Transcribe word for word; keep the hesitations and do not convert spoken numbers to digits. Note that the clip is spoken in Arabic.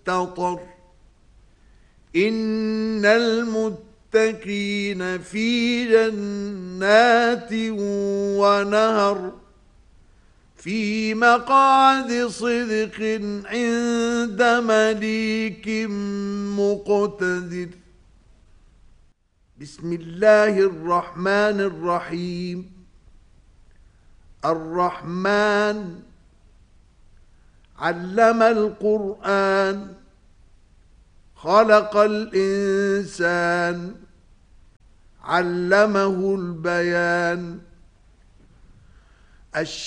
استطر إن المتقين في جنات ونهر في مقعد صدق عند مليك مقتدر. بسم الله الرحمن الرحيم. الرحمن علم القرآن خلق الإنسان علمه البيان.